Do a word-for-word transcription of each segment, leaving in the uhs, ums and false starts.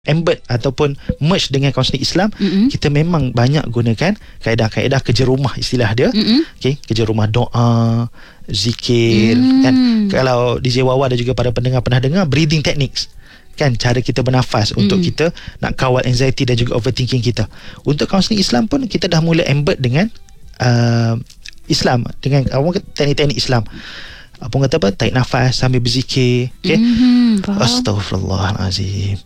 embed ataupun merge dengan kaunseling Islam, mm-hmm. kita memang banyak gunakan kaedah-kaedah kerja rumah, istilah dia. Mm-hmm. Okey, kerja rumah doa, zikir, mm. kan. Kalau D J Wawa dan juga para pendengar pernah dengar breathing techniques, kan, cara kita bernafas mm. untuk kita nak kawal anxiety dan juga overthinking kita. Untuk kaunseling Islam pun kita dah mula embed dengan uh, Islam, dengan apa, teknik-teknik Islam. Apa kata apa, tarik nafas sambil berzikir, okey. Mm-hmm. Astaghfirullahalazim.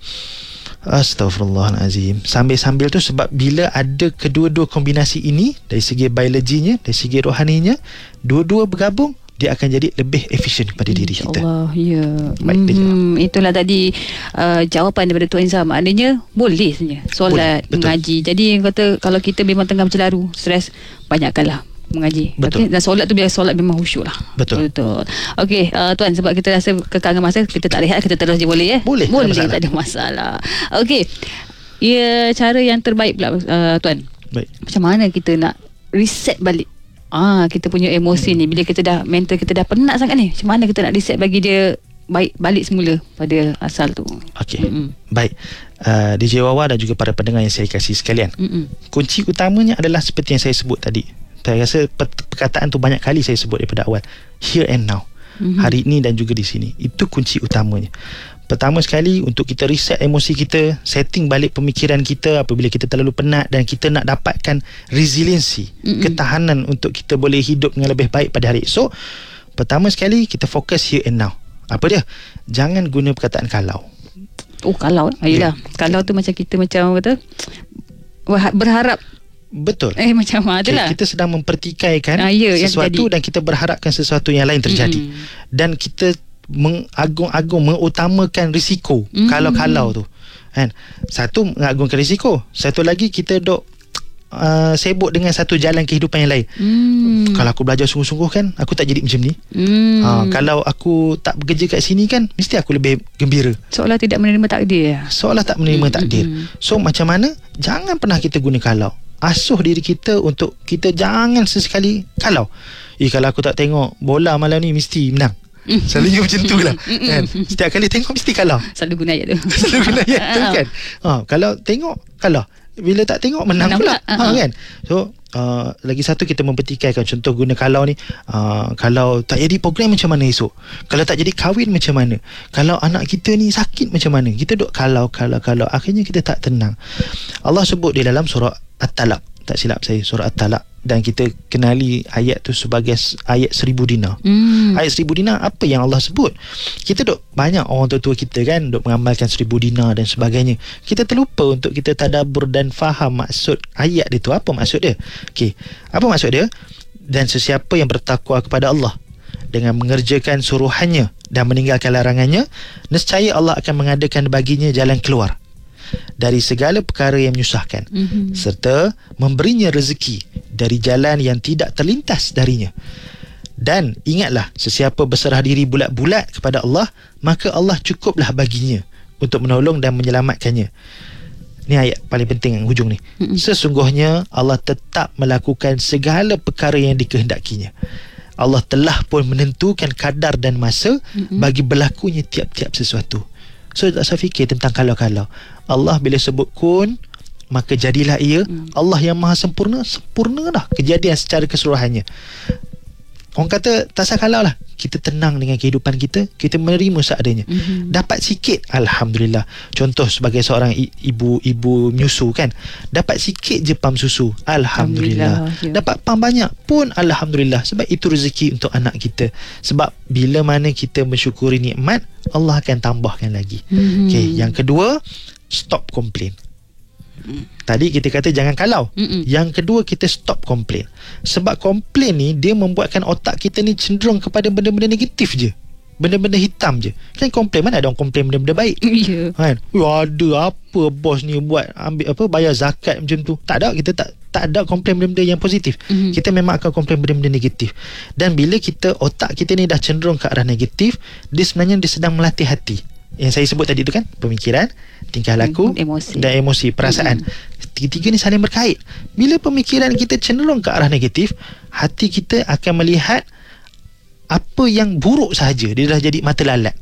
Astaghfirullahalazim. Sambil-sambil tu, sebab bila ada kedua-dua kombinasi ini, dari segi biologinya, dari segi rohaninya, dua-dua bergabung, dia akan jadi lebih efisien kepada diri kita. InsyaAllah, ya. Baik, hmm, itulah tadi uh, jawapan daripada Tuan Izam. Maknanya boleh sebenarnya solat, boleh, mengaji. Jadi yang kata, kalau kita memang tengah bercelaru, stres, banyakkanlah mengaji. Betul. Okay? Dan solat tu, biar solat memang khusyuk lah. Betul. Betul. Okey, uh, Tuan, sebab kita rasa kekangan masa, kita tak rehat, kita terus je boleh, eh? Boleh. Boleh, tak ada masalah. Okey. Ya, cara yang terbaik pula, uh, Tuan. Baik. Macam mana kita nak reset balik ah kita punya emosi hmm. ni, bila kita dah, mental kita dah penat sangat ni, macam mana kita nak reset bagi dia baik balik semula pada asal tu? Okey. Mm-mm. Baik. Uh, D J Wawa dan juga para pendengar yang saya kasih sekalian. Mm-mm. Kunci utamanya adalah seperti yang saya sebut tadi. Saya rasa perkataan tu banyak kali saya sebut daripada awal. Here and now. Mm-hmm. Hari ini dan juga di sini. Itu kunci utamanya. Pertama sekali, untuk kita reset emosi kita, setting balik pemikiran kita apabila kita terlalu penat dan kita nak dapatkan resiliensi, mm-hmm. ketahanan untuk kita boleh hidup dengan lebih baik pada hari esok. Pertama sekali, kita fokus here and now. Apa dia? Jangan guna perkataan kalau. Oh, kalau. Ayolah. Yeah. Kalau tu macam kita macam kata berharap. Betul. Eh macam mana okay, lah. kita sedang mempertikaikan ah, ya, sesuatu dan kita berharapkan sesuatu yang lain terjadi. Mm-hmm. Dan kita mengagung-agung, mengutamakan risiko. Mm-hmm. Kalau-kalau tu, kan? Satu, mengagungkan risiko. Satu lagi, kita dok uh, sibuk dengan satu jalan kehidupan yang lain. Mm. Kalau aku belajar sungguh-sungguh, kan, aku tak jadi macam ni. Mm. Ha, kalau aku tak bekerja kat sini, kan, mesti aku lebih gembira. Seolah tidak menerima takdir. Seolah tak menerima mm-hmm. takdir. So macam mana? Jangan pernah kita guna kalau. Asuh diri kita untuk kita jangan sesekali kalau eh kalau aku tak tengok bola malam ni mesti menang. Selalunya macam tu lah, kan? Setiap kali tengok mesti kalah. Selalu guna ayat tu. Selalu guna ayat tu, kan? Ha, kalau tengok kalah, bila tak tengok menang, menang pula, pula. Ha, kan? So uh, lagi satu, kita mempertikaikan. Contoh guna kalau ni, uh, kalau tak jadi program macam mana esok, kalau tak jadi kahwin macam mana, kalau anak kita ni sakit macam mana. Kita duk kalau kalau kalau akhirnya kita tak tenang. Allah sebut di dalam surah At-Talaq, tak silap saya, surah At-Talaq, dan kita kenali ayat tu sebagai ayat seribu dinar. Hmm. Ayat seribu dinar, apa yang Allah sebut? Kita duk banyak orang tua-tua kita, kan, duk mengamalkan seribu dinar dan sebagainya. Kita terlupa untuk kita tadabbur dan faham maksud ayat itu. Apa maksud dia? Okey, apa maksud dia? Dan sesiapa yang bertakwa kepada Allah dengan mengerjakan suruhannya dan meninggalkan larangannya, nescaya Allah akan mengadakan baginya jalan keluar dari segala perkara yang menyusahkan, mm-hmm. serta memberinya rezeki dari jalan yang tidak terlintas darinya. Dan ingatlah, sesiapa berserah diri bulat-bulat kepada Allah, maka Allah cukuplah baginya untuk menolong dan menyelamatkannya. Ni ayat paling penting yang hujung ni. Mm-hmm. Sesungguhnya Allah tetap melakukan segala perkara yang dikehendakinya. Allah telah pun menentukan kadar dan masa, mm-hmm. bagi berlakunya tiap-tiap sesuatu. So tak usah fikir tentang kalau-kalau. Allah bila sebut kun, maka jadilah ia. hmm. Allah yang maha sempurna, sempurna dah kejadian secara keseluruhannya. Orang kata tak usah kalau lah, kita tenang dengan kehidupan kita, kita menerima seadanya. mm-hmm. Dapat sikit, Alhamdulillah. Contoh sebagai seorang ibu-ibu menyusu, kan, dapat sikit je pam susu, Alhamdulillah, Alhamdulillah. Ya. Dapat pam banyak pun Alhamdulillah. Sebab itu rezeki untuk anak kita. Sebab bila mana kita mensyukuri nikmat, Allah akan tambahkan lagi. mm-hmm. Okay, yang kedua, stop complain. Tadi kita kata jangan kalau. Mm-mm. Yang kedua, kita stop komplain. Sebab komplain ni, dia membuatkan otak kita ni cenderung kepada benda-benda negatif je, benda-benda hitam je. Kan komplain, mana ada orang komplain benda-benda baik? Yeah. Kan? Ada apa bos ni buat, ambil apa, bayar zakat macam tu. Tak ada, kita tak tak ada komplain benda-benda yang positif. Mm-hmm. Kita memang akan komplain benda-benda negatif. Dan bila kita, otak kita ni dah cenderung ke arah negatif, dia sebenarnya dia sedang melatih hati. Yang saya sebut tadi tu, kan, pemikiran, tingkah laku, emosi. Dan emosi, perasaan. Mm-hmm. Tiga-tiga ni saling berkait. Bila pemikiran kita cenderung ke arah negatif, hati kita akan melihat apa yang buruk sahaja. Dia dah jadi mata lalat.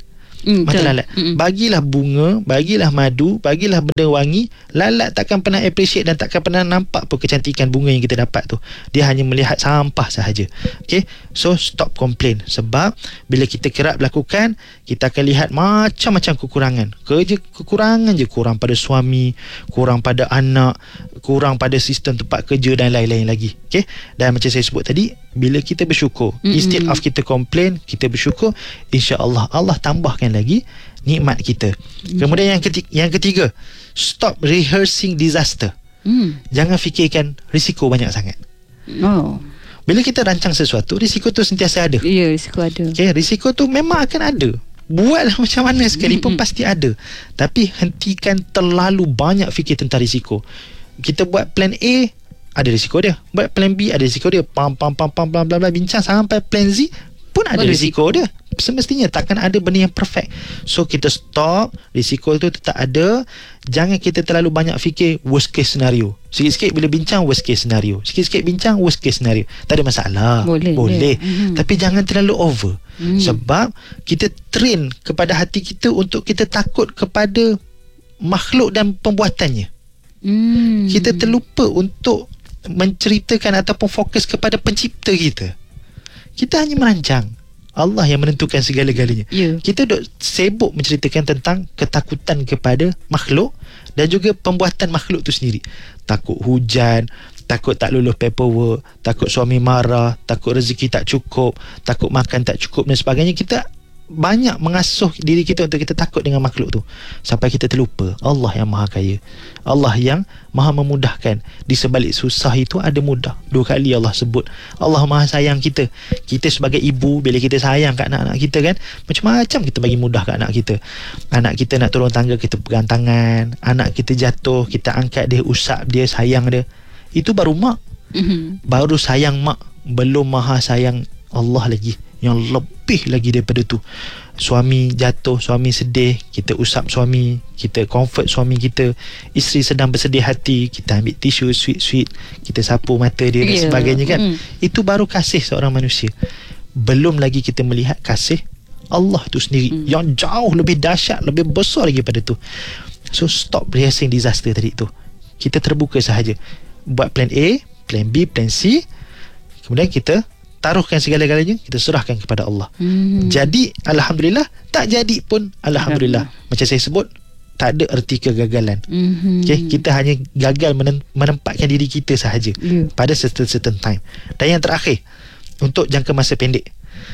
Mm, mata betul. lalat. Mm-mm. Bagilah bunga, bagilah madu, bagilah benda wangi. Lalat takkan pernah appreciate dan takkan pernah nampak pun kecantikan bunga yang kita dapat tu. Dia hanya melihat sampah sahaja. Okay, so stop complain. Sebab bila kita kerap lakukan, kita akan lihat macam-macam kekurangan. Kerja kekurangan je, kurang pada suami, kurang pada anak, kurang pada sistem tempat kerja dan lain-lain lagi. Okay, dan macam saya sebut tadi, bila kita bersyukur, mm-hmm. instead of kita complain, kita bersyukur, insya-Allah Allah tambahkan lagi nikmat kita. Mm-hmm. Kemudian yang ketiga, yang ketiga, stop rehearsing disaster. Mm. Jangan fikirkan risiko banyak sangat. Oh. Bila kita rancang sesuatu, risiko tu sentiasa ada. Ya, yeah, risiko ada. Okay, risiko tu memang akan ada. Buatlah macam mana sekalipun, mm-hmm. pasti ada. Tapi hentikan terlalu banyak fikir tentang risiko. Kita buat plan A, ada risiko dia. Buat plan B, ada risiko dia. Pam pam pam pam bla bla bla, bincang sampai plan Z pun ada risiko, risiko dia. Semestinya takkan ada benda yang perfect. So kita stop, risiko itu tetap ada. Jangan kita terlalu banyak fikir worst case scenario. Sikit-sikit bila bincang worst case scenario, sikit-sikit bincang worst case scenario. Tak ada masalah. Boleh, Boleh. Hmm. Tapi jangan terlalu over. hmm. Sebab kita train kepada hati kita untuk kita takut kepada makhluk dan pembuatannya. hmm. Kita terlupa untuk menceritakan ataupun fokus kepada pencipta kita. Kita hanya merancang, Allah yang menentukan segala-galanya. Yeah. Kita duk sibuk menceritakan tentang ketakutan kepada makhluk dan juga pembuatan makhluk tu sendiri. Takut hujan, takut tak lulus paperwork, takut suami marah, takut rezeki tak cukup, takut makan tak cukup dan sebagainya. Kita banyak mengasuh diri kita untuk kita takut dengan makhluk tu, sampai kita terlupa Allah yang maha kaya, Allah yang maha memudahkan. Di sebalik susah itu ada mudah. Dua kali Allah sebut Allah maha sayang kita. Kita sebagai ibu, bila kita sayang kat anak-anak kita kan, macam-macam kita bagi mudah kat anak kita. Anak kita nak turun tangga, kita pegang tangan. Anak kita jatuh, kita angkat dia, usap dia, sayang dia. Itu baru mak. mm-hmm. Baru sayang mak, belum maha sayang Allah lagi, yang lebih lagi daripada tu. Suami jatuh, suami sedih, kita usap suami, kita comfort suami kita. Isteri sedang bersedih hati, kita ambil tisu sweet-sweet, kita sapu mata dia, yeah. dan sebagainya kan. mm. Itu baru kasih seorang manusia. Belum lagi kita melihat kasih Allah tu sendiri, mm. yang jauh lebih dahsyat, lebih besar lagi pada tu. So stop rehearsing disaster tadi tu. Kita terbuka sahaja, buat plan A, plan B, plan C, kemudian kita taruhkan segala-galanya, kita serahkan kepada Allah. hmm. Jadi Alhamdulillah, tak jadi pun Alhamdulillah. Macam saya sebut, tak ada erti kegagalan. hmm. Okay, kita hanya gagal menempatkan diri kita sahaja, yeah. pada certain, certain time. Dan yang terakhir, untuk jangka masa pendek,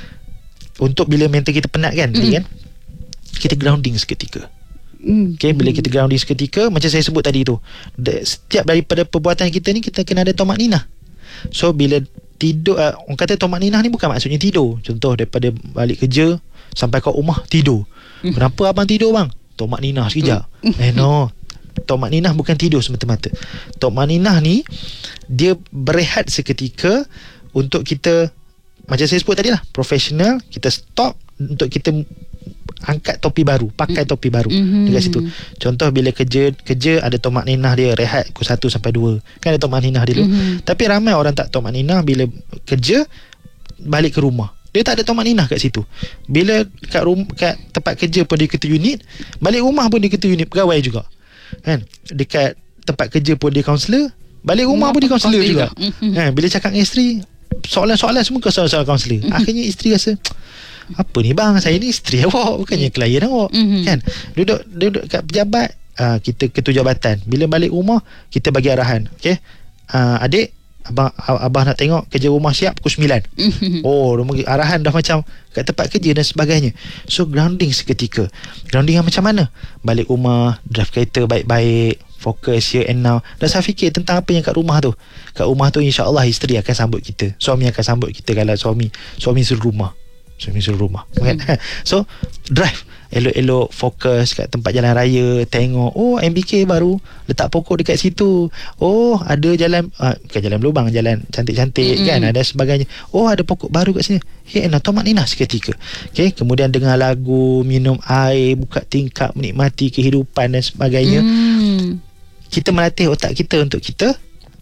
untuk bila mental kita penat kan, hmm. kan, kita grounding seketika. mm. Okay, bila kita grounding seketika, macam saya sebut tadi tu, setiap daripada perbuatan kita ni, kita kena ada tomak ninah. So bila tidur, uh, orang kata tomak ninah ni bukan maksudnya tidur. Contoh daripada balik kerja sampai kat rumah tidur. mm. Kenapa abang tidur bang? Tomak ninah sekejap. mm. Eh no, tomak ninah bukan tidur semata-mata. Tomak ninah ni dia berehat seketika untuk kita, macam saya sebut tadi lah, profesional. Kita stop untuk kita angkat topi baru, pakai topi baru mm-hmm. dekat situ. Contoh bila kerja kerja ada tomak ninah dia, rehat pukul satu sampai dua, kan ada tomak ninah dia dulu. mm-hmm. Tapi ramai orang tak tomak ninah. Bila kerja balik ke rumah, dia tak ada tomak ninah kat situ. Bila kat rumah, kat tempat kerja pun dia ketua unit, balik rumah pun dia ketua unit pegawai juga kan. Dekat tempat kerja pun dia kaunselor, balik rumah, rumah pun dia kaunselor juga, juga. Mm-hmm. kan. Bila cakap dengan isteri, soalan-soalan semua ke soalan-soalan kaunselor. mm-hmm. Akhirnya isteri rasa, apa ni bang, saya ni isteri awak, bukannya klien awak. mm-hmm. kan. Duduk duduk kat pejabat, uh, kita ketua jabatan. Bila balik rumah, kita bagi arahan. Okay, uh, adik, abang, abang nak tengok kerja rumah siap pukul sembilan. mm-hmm. Oh, arahan dah macam kat tempat kerja dan sebagainya. So grounding seketika. Grounding yang macam mana? Balik rumah, drive kereta baik-baik, fokus here and now. Dan saya fikir tentang apa yang kat rumah tu. Kat rumah tu insya-Allah isteri akan sambut kita, suami akan sambut kita. Kalau suami Suami suruh rumah, Suami suruh rumah kan? So drive, elok-elok, fokus kat tempat jalan raya. Tengok, oh M B K baru letak pokok dekat situ. Oh ada jalan, uh, bukan jalan berlubang, jalan cantik-cantik. mm-hmm. kan, ada sebagainya. Oh ada pokok baru kat sini. Hey, nak tomak ninah seketika. Okay, kemudian dengar lagu, minum air, buka tingkap, menikmati kehidupan dan sebagainya. mm. Kita melatih otak kita untuk kita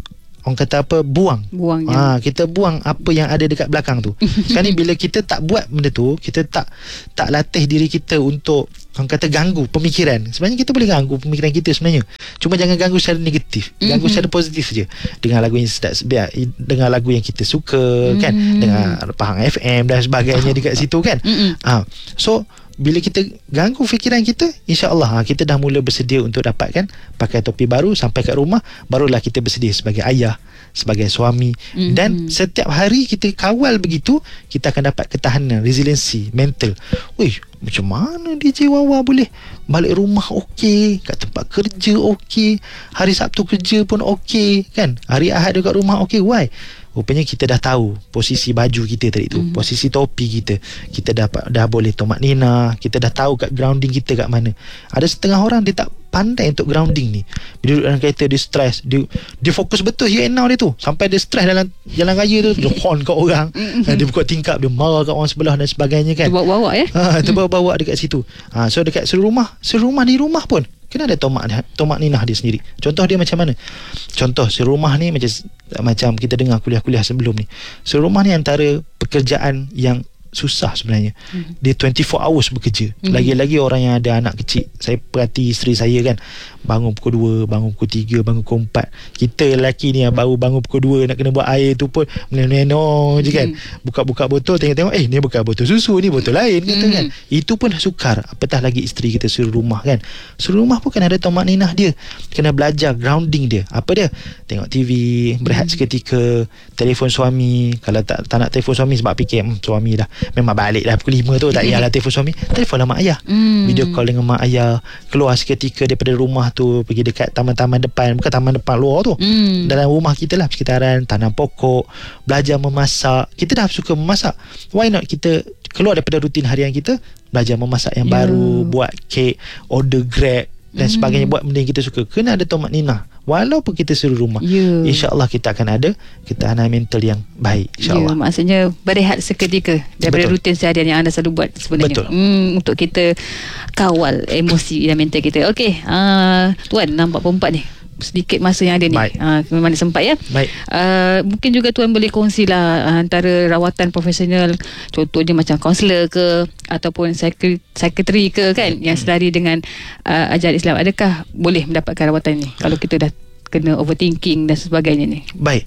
orang kata apa, buang. Buang ha, kita buang apa yang ada dekat belakang tu. Sekarang ni bila kita tak buat benda tu, kita tak tak latih diri kita untuk orang kata ganggu pemikiran. Sebenarnya kita boleh ganggu pemikiran kita sebenarnya, cuma jangan ganggu secara negatif, ganggu mm-hmm. secara positif je. Dengar lagu yang sedap, dengar lagu yang kita suka, mm-hmm. kan, dengar Pahang F M dan sebagainya dekat situ kan. Mm-hmm. ha, so bila kita ganggu fikiran kita, insya-Allah ha, kita dah mula bersedia untuk dapatkan pakai topi baru. Sampai kat rumah, barulah kita bersedia sebagai ayah, sebagai suami. Mm-hmm. Dan setiap hari kita kawal begitu, kita akan dapat ketahanan, resiliensi mental. Wih, macam mana D J Wawa boleh balik rumah okey, kat tempat kerja okey, hari Sabtu kerja pun okey kan, hari Ahad dekat rumah okey. Why? Rupanya kita dah tahu posisi baju kita tadi tu, mm-hmm. posisi topi kita. Kita dah dah boleh tomak nina, kita dah tahu kat grounding kita kat mana. Ada setengah orang dia tak pandai untuk grounding ni. Bila duduk dalam kereta dia stres, dia dia fokus betul here and now dia tu. Sampai dia stres dalam jalan raya tu, dia horn kat orang, mm-hmm. dia buka tingkap, dia marah kat orang sebelah dan sebagainya kan. Terbawa-bawa ya. Ha, terbawa-bawa dekat situ. Ha, so dekat seluruh rumah, seluruh rumah di rumah pun kena ada tomak tomak ninah dia sendiri. Contoh dia macam mana? Contoh serumah ni macam macam kita dengar kuliah-kuliah sebelum ni. Serumah ni antara pekerjaan yang susah sebenarnya. Mm-hmm. Dia dua puluh empat hours bekerja. Mm-hmm. Lagi-lagi orang yang ada anak kecil. Saya perhati isteri saya kan, bangun pukul dua, bangun pukul tiga, bangun pukul empat. Kita lelaki ni yang baru bangun pukul dua, nak kena buat air tu pun meneno je kan. Mm-hmm. Buka-buka botol, tengok-tengok, eh ni bukan botol susu, ni botol lain kata mm-hmm. kan. Itu pun dah sukar. Apatah lagi isteri kita suruh rumah kan. Suruh rumah pun kena ada tomak ninah dia. Kena belajar grounding dia. Apa dia? Tengok T V, berehat mm-hmm. seketika, telefon suami. Kalau tak, tak nak telefon suami sebab fikir hmm, suami dah memang balik dah pukul lima tu, tak payahlah telefon suami, telefon lah mak ayah. mm. Video call dengan mak ayah. Keluar seketika daripada rumah tu, pergi dekat taman-taman depan, bukan taman depan luar tu, mm. dalam rumah kita lah, sekitaran, tanam pokok, belajar memasak. Kita dah suka memasak, why not kita keluar daripada rutin harian kita, belajar memasak yang yeah. baru, buat kek, order Grab dan mm. sebagainya, buat benda yang kita suka. Kena ada tomak ninah walaupun kita suruh rumah. yeah. InsyaAllah kita akan ada ketahanan mental yang baik, insyaAllah. yeah, Maksudnya berehat seketika daripada Betul. rutin seharian yang anda selalu buat sebenarnya. hmm, Untuk kita kawal emosi dan mental kita. Okey, uh, Tuan, nampak empat ni sedikit masa yang ada ni, uh, memang ada sempat ya. Baik. Uh, mungkin juga Tuan boleh kongsilah uh, antara rawatan profesional, contohnya macam kaunselor ke ataupun sekretari ke kan, yang selari dengan uh, ajaran Islam. Adakah boleh mendapatkan rawatan ni kalau kita dah kena overthinking dan sebagainya ni? Baik.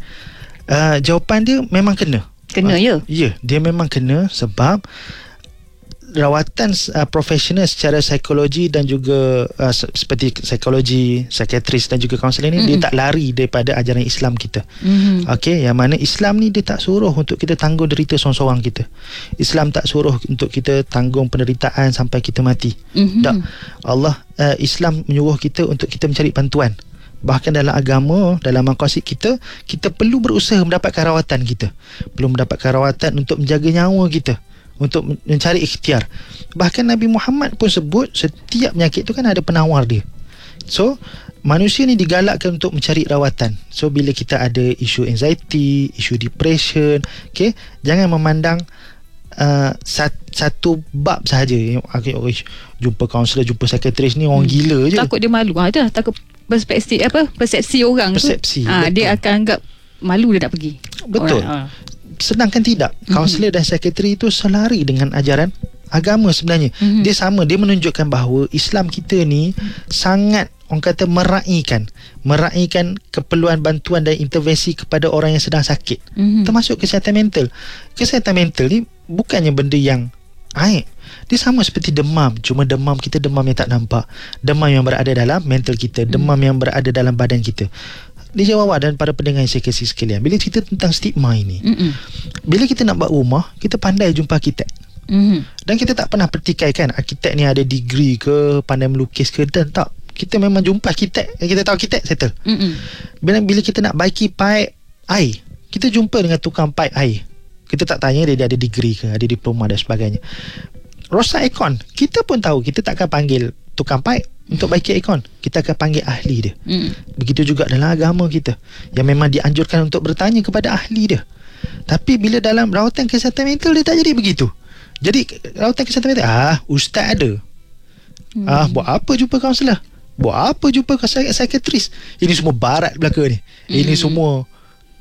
Uh, jawapan dia memang kena. Kena uh, ya? Ya, dia memang kena sebab rawatan uh, profesional secara psikologi dan juga uh, seperti psikologi, psikiatris dan juga kaunseling ni, mm-hmm. dia tak lari daripada ajaran Islam kita. mm-hmm. Okey, yang mana Islam ni dia tak suruh untuk kita tanggung derita seorang-seorang kita. Islam tak suruh untuk kita tanggung penderitaan sampai kita mati. mm-hmm. Tak. Allah uh, Islam menyuruh kita untuk kita mencari bantuan. Bahkan dalam agama, dalam maqasid kita, kita perlu berusaha mendapatkan rawatan kita, perlu mendapatkan rawatan untuk menjaga nyawa kita, untuk mencari ikhtiar. Bahkan Nabi Muhammad pun sebut setiap penyakit tu kan ada penawar dia. So manusia ni digalakkan untuk mencari rawatan. So bila kita ada isu anxiety, isu depression, okay, jangan memandang uh, sat, satu bab sahaja. Okay, oh, jumpa kaunselor, jumpa psikiatris ni orang hmm. gila je. Takut dia malu. Ha, itulah takut perspektif apa persepsi orang persepsi, tu. Ha, dia akan anggap malu dia nak pergi. Betul. Orang, ha. Sedangkan tidak. Kaunselor mm-hmm. dan sekretari itu selari dengan ajaran agama sebenarnya. Mm-hmm. Dia sama, dia menunjukkan bahawa Islam kita ni mm-hmm. sangat, orang kata, meraihkan meraihkan keperluan bantuan dan intervensi kepada orang yang sedang sakit. Mm-hmm. Termasuk kesihatan mental. Kesihatan mental ni bukannya benda yang aib. Dia sama seperti demam, cuma demam kita demam yang tak nampak. Demam yang berada dalam mental kita, demam mm-hmm. yang berada dalam badan kita. D J Wawa dan para pendengar yang saya kasih sekalian, bila cerita tentang stigma ini, mm-mm. bila kita nak buat rumah, kita pandai jumpa arkitek. mm-hmm. Dan kita tak pernah pertikai kan arkitek ni ada degree ke, pandai melukis ke, dan tak. Kita memang jumpa arkitek, kita tahu arkitek settle. mm-hmm. Bila, bila kita nak baiki pipe air, kita jumpa dengan tukang pipe air. Kita tak tanya dia, dia ada degree ke, ada diploma dan sebagainya. Rosak aircon, kita pun tahu kita takkan panggil tukang pipe untuk baiki aircon, kita akan panggil ahli dia. mm. Begitu juga dalam agama kita, yang memang dianjurkan untuk bertanya kepada ahli dia. Tapi bila dalam rawatan kesihatan mental, dia tak jadi begitu. Jadi rawatan kesihatan mental, ah ustaz ada, mm. ah buat apa jumpa kaunselor, buat apa jumpa psikiatris, ini semua barat belaka ni. mm. Ini semua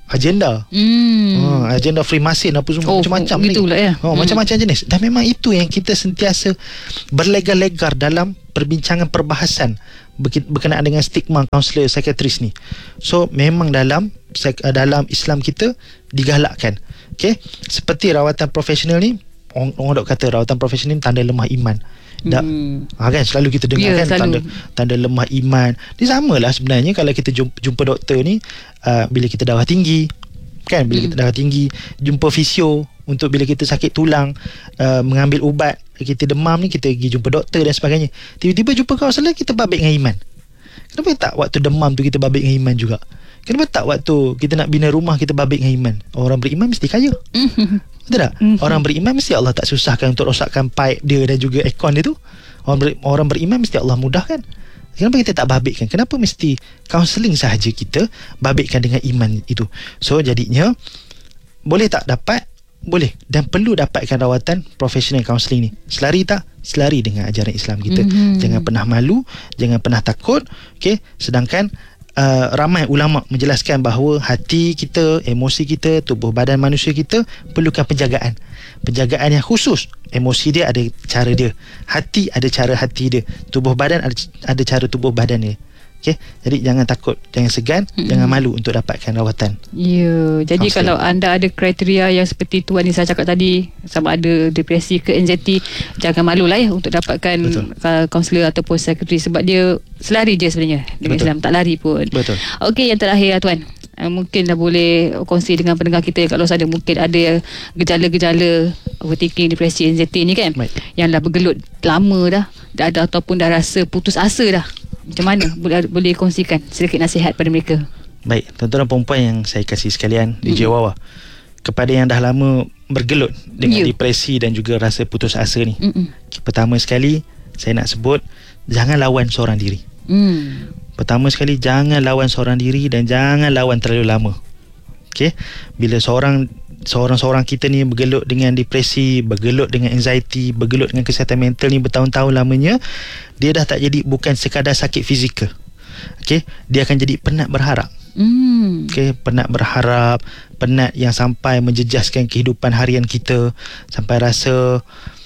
agenda. Hmm. Oh, agenda Freemason apa semua, Oh, macam-macam ni. gitulah ya. Oh, Hmm. macam-macam jenis. Dan memang itu yang kita sentiasa berlegar-legar dalam perbincangan perbahasan berkenaan dengan stigma kaunselor psikiatris ni. So memang dalam dalam Islam kita digalakkan. Okey, seperti rawatan profesional ni, orang, orang dok kata rawatan profesional ni tanda lemah iman. Tak, hmm. ha, kan selalu kita dengar ya, kan tanda tanda lemah iman. Dia samalah sebenarnya kalau kita jumpa, jumpa doktor ni uh, bila kita darah tinggi, kan, bila hmm. kita darah tinggi, jumpa fisio untuk bila kita sakit tulang, uh, mengambil ubat, kita demam ni kita pergi jumpa doktor dan sebagainya. Tiba-tiba jumpa kaunselor, kita babit dengan iman. Kenapa tak waktu demam tu kita babit dengan iman juga? Kenapa tak waktu kita nak bina rumah kita babit dengan iman? Orang beriman mesti kaya. Betul tak? Mm-hmm. Orang beriman mesti Allah tak susahkan untuk rosakkan pipe dia dan juga aircon dia tu. Orang, ber, orang beriman mesti Allah mudahkan. Kenapa kita tak babitkan? Kenapa mesti kaunseling sahaja kita babitkan dengan iman itu? So jadinya boleh tak dapat? Boleh, dan perlu dapatkan rawatan profesional kaunseling ni. Selari tak? Selari dengan ajaran Islam kita. Mm-hmm. Jangan pernah malu, jangan pernah takut. Okay? Sedangkan Uh, ramai ulama menjelaskan bahawa hati kita, emosi kita, tubuh badan manusia kita perlukan penjagaan. Penjagaan yang khusus. Emosi dia ada cara dia, hati ada cara hati dia, tubuh badan ada, ada cara tubuh badan dia. Okay? Jadi jangan takut, jangan segan, hmm. jangan malu untuk dapatkan rawatan. Ya, jadi kaunseling. Kalau anda ada kriteria yang seperti tu yang saya cakap tadi, sama ada depresi ke anxiety, jangan malulah ya untuk dapatkan kaunselor ataupun psikiatri, sebab dia selari je sebenarnya dengan Islam, tak lari pun. Betul. Okey, yang terakhir Tuan, mungkin dah boleh kongsi dengan pendengar kita kalau ada mungkin ada gejala-gejala overthinking, depresi, anxiety ni kan, Baik. yang dah bergelut lama dah, dah ada ataupun dah rasa putus asa dah. Macam mana boleh, boleh kongsikan sedikit nasihat pada mereka? Baik, tuan-tuan dan puan-puan yang saya kasih sekalian, D J Wawa, kepada yang dah lama bergelut dengan you. depresi dan juga rasa putus asa ni, Mm-mm. pertama sekali saya nak sebut, jangan lawan seorang diri. mm. Pertama sekali, jangan lawan seorang diri dan jangan lawan terlalu lama. Okay? Bila seorang Seorang-seorang kita ni bergelut dengan depresi, bergelut dengan anxiety, bergelut dengan kesihatan mental ni bertahun-tahun lamanya, dia dah tak jadi bukan sekadar sakit fizikal. Okay? Dia akan jadi penat berharap. Mm. Okay? Penat berharap, penat yang sampai menjejaskan kehidupan harian kita, sampai rasa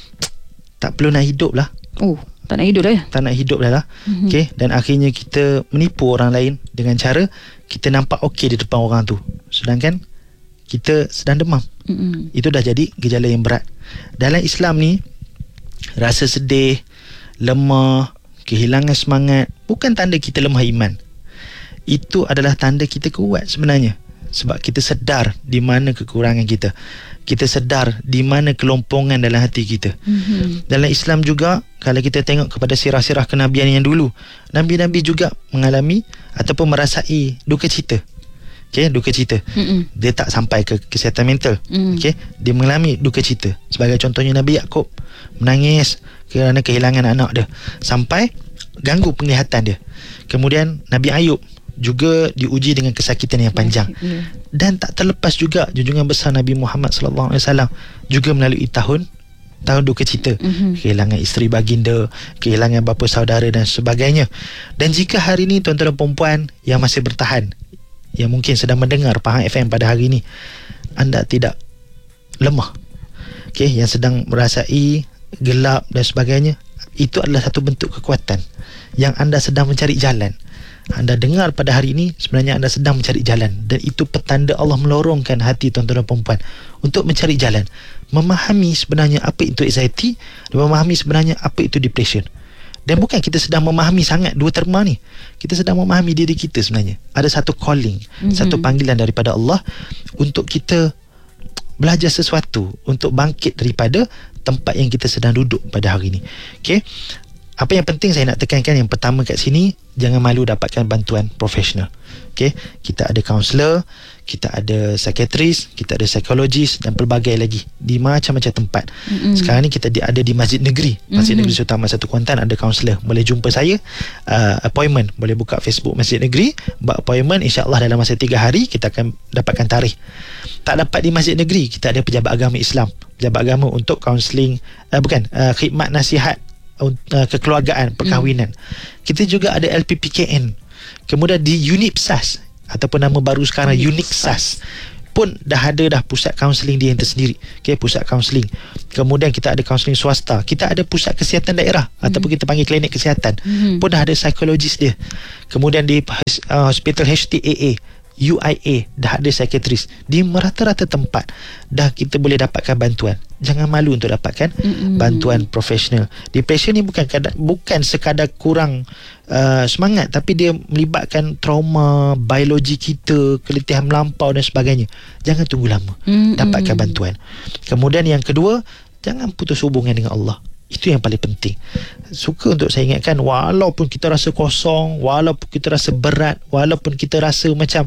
tak perlu nak hidup lah. Oh, tak nak hidup dah ya? Tak nak hidup dah lah. Mm-hmm. Okay? Dan akhirnya kita menipu orang lain dengan cara kita nampak okey di depan orang tu, sedangkan kita sedang demam. Mm-hmm. Itu dah jadi gejala yang berat. Dalam Islam ni, rasa sedih, lemah, kehilangan semangat bukan tanda kita lemah iman. Itu adalah tanda kita kuat sebenarnya. Sebab kita sedar di mana kekurangan kita. Kita sedar di mana kelompongan dalam hati kita. Mm-hmm. Dalam Islam juga, kalau kita tengok kepada sirah-sirah kenabian yang dulu, Nabi-Nabi juga mengalami ataupun merasai duka cita. Okay, duka cita. Mm-mm. Dia tak sampai ke kesihatan mental. Mm. Okay, dia mengalami duka cita. Sebagai contohnya Nabi Yaakob menangis kerana kehilangan anak dia, sampai ganggu penglihatan dia. Kemudian Nabi Ayub juga diuji dengan kesakitan yang panjang. Yeah. Dan tak terlepas juga junjungan besar Nabi Muhammad sallallahu alaihi wasallam juga melalui tahun tahun duka cita. Mm-hmm. Kehilangan isteri baginda, kehilangan bapa saudara dan sebagainya. Dan jika hari ini tuan-tuan dan puan-puan yang masih bertahan, yang mungkin sedang mendengar Pahang F M pada hari ini, anda tidak lemah, okay, yang sedang merasai gelap dan sebagainya, itu adalah satu bentuk kekuatan yang anda sedang mencari jalan. Anda dengar pada hari ini, sebenarnya anda sedang mencari jalan, dan itu petanda Allah melorongkan hati tuan-tuan dan puan-puan untuk mencari jalan, memahami sebenarnya apa itu anxiety dan memahami sebenarnya apa itu depression. Dan bukan kita sedang memahami sangat dua terma ni, kita sedang memahami diri kita sebenarnya. Ada satu calling, mm-hmm. satu panggilan daripada Allah untuk kita belajar sesuatu, untuk bangkit daripada tempat yang kita sedang duduk pada hari ini. Okay? Apa yang penting saya nak tekankan, yang pertama kat sini, jangan malu dapatkan bantuan profesional. Okay? Kita ada kaunselor, kita ada psikiatris, kita ada psikologis dan pelbagai lagi di macam-macam tempat. Mm-hmm. Sekarang ni kita ada di Masjid Negeri, Masjid mm-hmm. Negeri Sultan Mahmud satu Kuantan, ada kaunselor. Boleh jumpa saya, uh, appointment, boleh buka Facebook Masjid Negeri, buat appointment, insya-Allah dalam masa tiga hari kita akan dapatkan tarikh. Tak dapat di Masjid Negeri, kita ada pejabat agama Islam, pejabat agama untuk kaunseling, uh, bukan, uh, khidmat nasihat uh, kekeluargaan, perkahwinan. Mm. Kita juga ada L P P K N. Kemudian di unit P S A S ataupun nama baru sekarang Unique S A S pun dah ada dah pusat kaunseling dia yang tersendiri. Okay, pusat kaunseling. Kemudian kita ada kaunseling swasta, kita ada pusat kesihatan daerah hmm. ataupun kita panggil klinik kesihatan hmm. pun dah ada psikologis dia. Kemudian di uh, hospital H T A A, U I A dah ada psikiatris. Di merata-rata tempat dah kita boleh dapatkan bantuan. Jangan malu untuk dapatkan mm-hmm. bantuan profesional. Depression ni bukan kadang, bukan sekadar kurang uh, semangat, tapi dia melibatkan trauma, biologi kita, keletihan melampau dan sebagainya. Jangan tunggu lama mm-hmm. dapatkan bantuan. Kemudian yang kedua, jangan putus hubungan dengan Allah. Itu yang paling penting. Suka untuk saya ingatkan, walaupun kita rasa kosong, walaupun kita rasa berat, walaupun kita rasa macam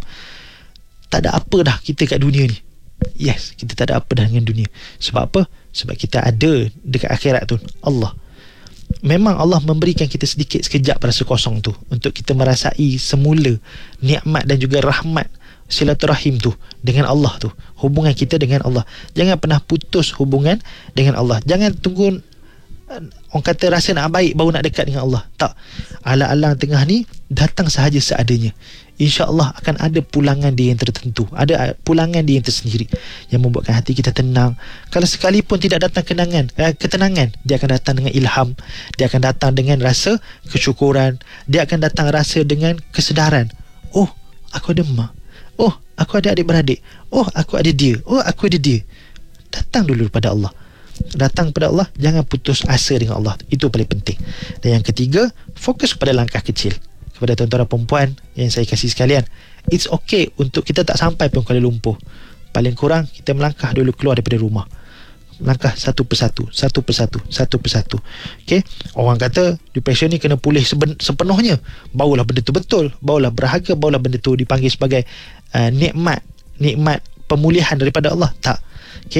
tak ada apa dah kita kat dunia ni, yes, kita tak ada apa dah dengan dunia. Sebab apa? Sebab kita ada dekat akhirat tu Allah. Memang Allah memberikan kita sedikit sekejap rasa kosong tu untuk kita merasai semula nikmat dan juga rahmat silaturahim tu dengan Allah tu, hubungan kita dengan Allah. Jangan pernah putus hubungan dengan Allah. Jangan tunggu orang kata rasa nak baik baru nak dekat dengan Allah. Tak. Alang-alang tengah ni datang sahaja seadanya. InsyaAllah akan ada pulangan dia yang tertentu, ada pulangan dia yang tersendiri yang membuatkan hati kita tenang. Kalau sekalipun tidak datang kenangan, eh, ketenangan, dia akan datang dengan ilham, dia akan datang dengan rasa kesyukuran, dia akan datang rasa dengan kesedaran. Oh, aku ada mak, oh aku ada adik-beradik, oh aku ada dia, oh aku ada dia. Datang dulu kepada Allah. Datang kepada Allah, jangan putus asa dengan Allah. Itu paling penting. Dan yang ketiga, fokus pada langkah kecil. Kepada tuan-tuan dan perempuan yang saya kasih sekalian, it's okay untuk kita tak sampai pun Kuala Lumpur. Paling kurang kita melangkah dulu keluar daripada rumah. Langkah satu persatu, satu persatu, satu persatu. Okay? Orang kata depression ni kena pulih seben- sepenuhnya, barulah benda tu betul, barulah berharga, barulah benda tu dipanggil sebagai uh, nikmat, nikmat pemulihan daripada Allah. Tak. Okay?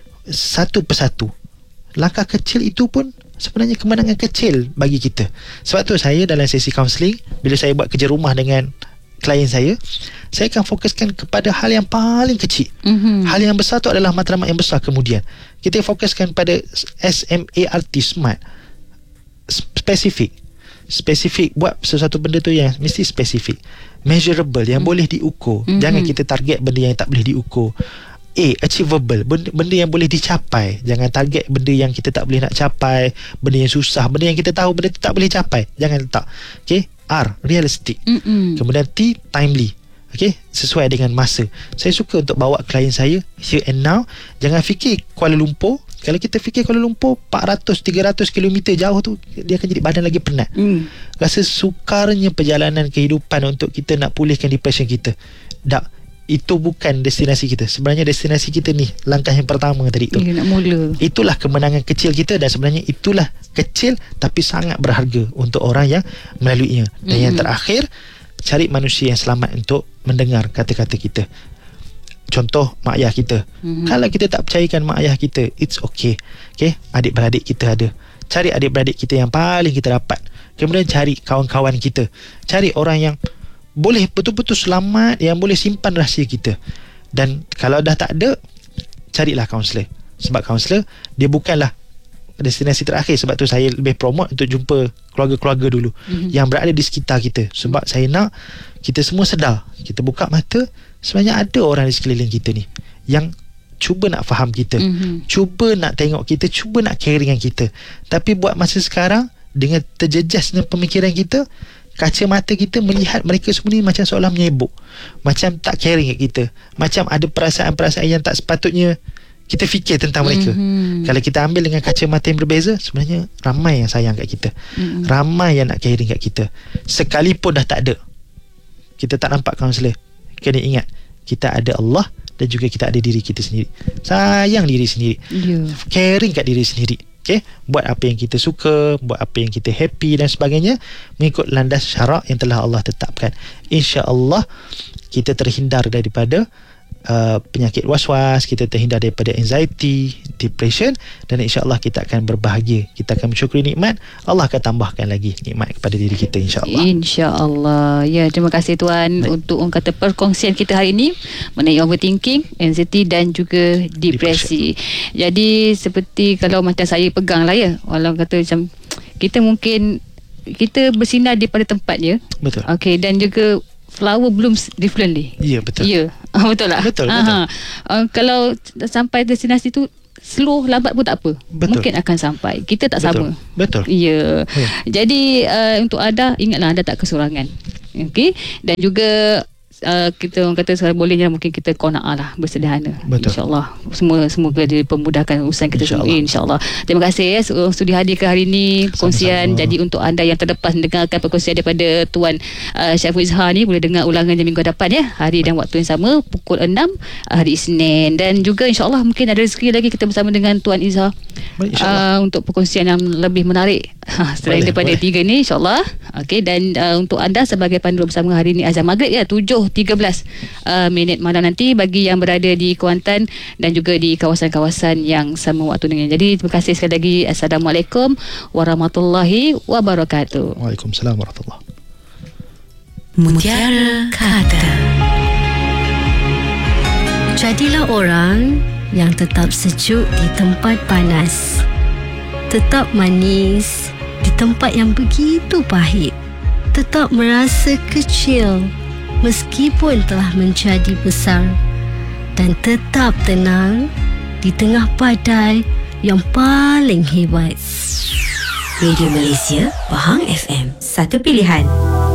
Satu persatu. Langkah kecil itu pun sebenarnya kemenangan kecil bagi kita. Sebab tu saya dalam sesi kaunseling, bila saya buat kerja rumah dengan klien saya, saya akan fokuskan kepada hal yang paling kecil. Mm-hmm. Hal yang besar tu adalah matlamat yang besar kemudian. Kita fokuskan pada S M A R T, SMART. Spesifik. Spesifik. Buat sesuatu benda tu yang mesti spesifik. Measurable, yang mm-hmm. boleh diukur. Mm-hmm. Jangan kita target benda yang tak boleh diukur. A, achievable, benda, benda yang boleh dicapai. Jangan target benda yang kita tak boleh nak capai, benda yang susah, benda yang kita tahu benda tu tak boleh capai. Jangan letak. Okay. R, realistic. Mm-mm. Kemudian T, timely. Okay, sesuai dengan masa. Saya suka untuk bawa klien saya here and now. Jangan fikir Kuala Lumpur. Kalau kita fikir Kuala Lumpur empat ratus tiga ratus kilometer jauh tu, dia akan jadi badan lagi penat. Mm. Rasa sukarnya perjalanan kehidupan untuk kita nak pulihkan depression kita. Tak. Itu bukan destinasi kita. Sebenarnya destinasi kita ni langkah yang pertama tadi tu. Ya, nak mula. Itulah kemenangan kecil kita, dan sebenarnya itulah kecil tapi sangat berharga untuk orang yang melaluinya. Dan mm-hmm. yang terakhir, cari manusia yang selamat untuk mendengar kata-kata kita. Contoh mak ayah kita. Mm-hmm. Kalau kita tak percayakan mak ayah kita, it's okay. Okay, adik-beradik kita ada. Cari adik-beradik kita yang paling kita dapat. Kemudian cari kawan-kawan kita. Cari orang yang boleh betul-betul selamat, yang boleh simpan rahsia kita. Dan kalau dah tak ada, carilah kaunselor. Sebab kaunselor dia bukanlah destinasi terakhir. Sebab tu saya lebih promote untuk jumpa keluarga-keluarga dulu mm-hmm. yang berada di sekitar kita. Sebab saya nak kita semua sedar, kita buka mata, sebenarnya ada orang di sekeliling kita ni yang cuba nak faham kita, mm-hmm. cuba nak tengok kita, cuba nak care dengan kita. Tapi buat masa sekarang, dengan terjejas dengan pemikiran kita, kaca mata kita melihat mereka semua ni macam seolah menyebuk, macam tak caring kat kita, macam ada perasaan-perasaan yang tak sepatutnya kita fikir tentang mereka. Mm-hmm. Kalau kita ambil dengan kaca mata yang berbeza, sebenarnya ramai yang sayang kat kita, mm-hmm. ramai yang nak caring kat kita. Sekalipun dah tak ada, kita tak nampak kaunselor, kena ingat kita ada Allah, dan juga kita ada diri kita sendiri. Sayang diri sendiri, yeah. caring kat diri sendiri. Okay, buat apa yang kita suka, buat apa yang kita happy dan sebagainya, mengikut landas syarak yang telah Allah tetapkan. InsyaAllah kita terhindar daripada uh, penyakit was-was, kita terhindar daripada anxiety, depression, dan insyaAllah kita akan berbahagia. Kita akan mensyukuri nikmat, Allah akan tambahkan lagi nikmat kepada diri kita, insyaAllah. InsyaAllah. Ya, terima kasih Tuan. Baik. Untuk orang kata perkongsian kita hari ini mengenai overthinking, anxiety dan juga depresi. Depression. Jadi seperti kalau macam saya pegang lah ya, walau kata macam kita mungkin kita bersinar daripada tempatnya. Betul. Okey, dan juga flower blooms differently. Ya, betul. Ya, yeah. Betul tak? Betul, betul. Uh, kalau sampai destinasi tu slow, lambat pun tak apa. Betul. Mungkin akan sampai. Kita tak betul. sama. Betul. Ya. Yeah. Jadi uh, untuk anda, ingatlah anda tak kesurangan. Okey. Dan juga Uh, kita orang kata sekarang bolehnya mungkin kita qanaah lah, bersederhana. InsyaAllah semua semoga dipermudahkan urusan kita insya semua, insyaAllah. Terima kasih ya sudi hadir ke hari ini perkongsian. Sama-sama. Jadi untuk anda yang terlepas mendengarkan perkongsian daripada Tuan uh, Syaiful Izhar ni, boleh dengar ulangannya minggu depan ya, hari dan waktu yang sama pukul enam hari Isnin. Dan juga insyaAllah mungkin ada rezeki lagi kita bersama dengan Tuan Izhar uh, untuk perkongsian yang lebih menarik selain boleh, daripada boleh. tiga ni insyaAllah. Okay, dan uh, untuk anda sebagai pandu bersama hari ini azan maghrib ya, tujuh tiga belas uh, minit malam nanti bagi yang berada di Kuantan dan juga di kawasan-kawasan yang sama waktu dengan. Jadi terima kasih sekali lagi. Assalamualaikum warahmatullahi wabarakatuh. Waalaikumsalam warahmatullahi. Mutiara Kata. Jadilah orang yang tetap sejuk di tempat panas, tetap manis di tempat yang begitu pahit, tetap merasa kecil meskipun telah menjadi besar, dan tetap tenang di tengah badai yang paling hebat. Radio Malaysia, Pahang F M, satu pilihan.